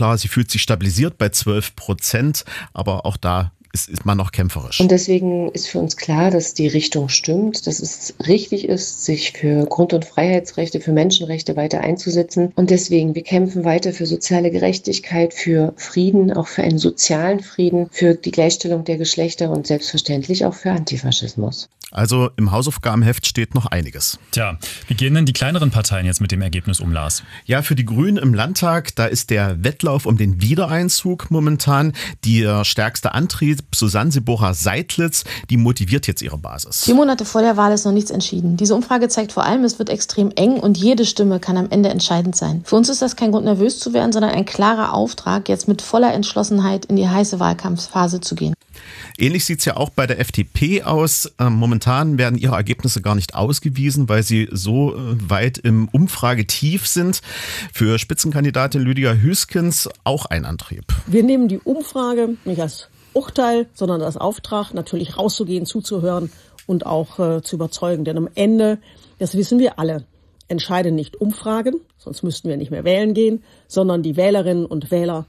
klar, sie fühlt sich stabilisiert bei 12%, aber auch da ist man noch kämpferisch. Und deswegen ist für uns klar, dass die Richtung stimmt, dass es richtig ist, sich für Grund- und Freiheitsrechte, für Menschenrechte weiter einzusetzen. Und deswegen, wir kämpfen weiter für soziale Gerechtigkeit, für Frieden, auch für einen sozialen Frieden, für die Gleichstellung der Geschlechter und selbstverständlich auch für Antifaschismus. Also im Hausaufgabenheft steht noch einiges. Tja, wie gehen denn die kleineren Parteien jetzt mit dem Ergebnis um, Lars? Ja, für die Grünen im Landtag, da ist der Wettlauf um den Wiedereinzug momentan der stärkste Antrieb. Susanne Sebocha-Seidlitz, die motiviert jetzt ihre Basis. 4 Monate vor der Wahl ist noch nichts entschieden. Diese Umfrage zeigt vor allem, es wird extrem eng und jede Stimme kann am Ende entscheidend sein. Für uns ist das kein Grund, nervös zu werden, sondern ein klarer Auftrag, jetzt mit voller Entschlossenheit in die heiße Wahlkampfphase zu gehen. Ähnlich sieht es ja auch bei der FDP aus. Momentan werden ihre Ergebnisse gar nicht ausgewiesen, weil sie so weit im Umfragetief sind. Für Spitzenkandidatin Lydia Hüskens auch ein Antrieb. Wir nehmen die Umfrage nicht als Urteil, sondern als Auftrag, natürlich rauszugehen, zuzuhören und auch zu überzeugen. Denn am Ende, das wissen wir alle, entscheiden nicht Umfragen, sonst müssten wir nicht mehr wählen gehen, sondern die Wählerinnen und Wähler.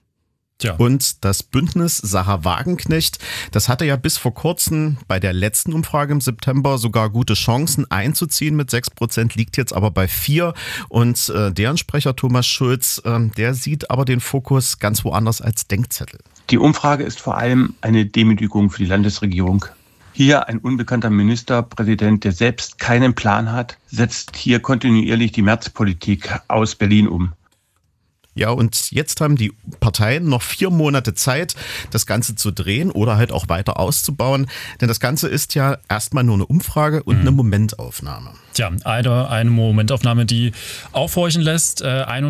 Tja. Und das Bündnis Sarah Wagenknecht, das hatte ja bis vor kurzem bei der letzten Umfrage im September sogar gute Chancen einzuziehen mit 6%, liegt jetzt aber bei 4%. Und deren Sprecher Thomas Schulz, der sieht aber den Fokus ganz woanders als Denkzettel. Die Umfrage ist vor allem eine Demütigung für die Landesregierung. Hier ein unbekannter Ministerpräsident, der selbst keinen Plan hat, setzt hier kontinuierlich die Märzpolitik aus Berlin um. Ja, und jetzt haben die Parteien noch 4 Monate Zeit, das Ganze zu drehen oder halt auch weiter auszubauen. Denn das Ganze ist ja erstmal nur eine Umfrage und eine Momentaufnahme. Tja, eine Momentaufnahme, die aufhorchen lässt.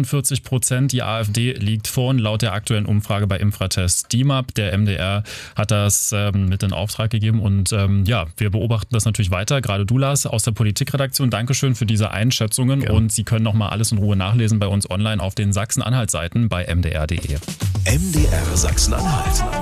41%, die AfD liegt vorn laut der aktuellen Umfrage bei Infratest DIMAP. Der MDR hat das mit in Auftrag gegeben und ja, wir beobachten das natürlich weiter. Gerade du, Lars, aus der Politikredaktion, Dankeschön für diese Einschätzungen. Ja. Und Sie können nochmal alles in Ruhe nachlesen bei uns online auf den Sachsen-Anhalt-Seiten bei mdr.de. MDR Sachsen-Anhalt.